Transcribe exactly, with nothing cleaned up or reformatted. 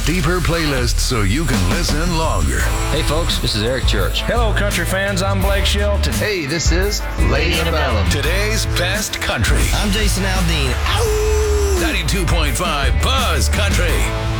deeper playlists so you can listen longer. Hey folks, this is Eric Church. Hello country fans, I'm Blake Shelton. Hey, this is Lady Antebellum. Today's best country. I'm Jason Aldean. ninety-two point five Buzz Country.